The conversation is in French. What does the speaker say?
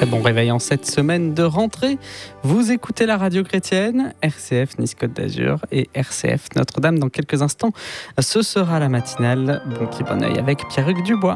Très bon réveil en cette semaine de rentrée. Vous écoutez la radio chrétienne, RCF Nice-Côte d'Azur et RCF Notre-Dame. Dans quelques instants, ce sera la matinale Bon Pied Bon Oeil avec Pierre-Hugues Dubois.